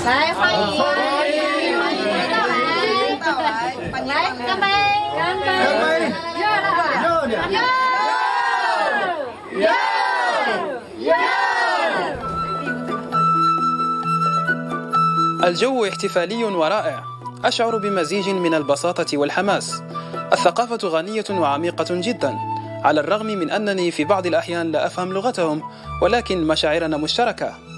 来欢迎，欢迎到来，来干杯，干杯，热点， الجو احتفالي ورائع. أشعر بمزيج من البساطة والحماس. الثقافة غنية وعميقة جدا، على الرغم من أنني في بعض الأحيان لا أفهم لغتهم، ولكن مشاعرنا مشتركة.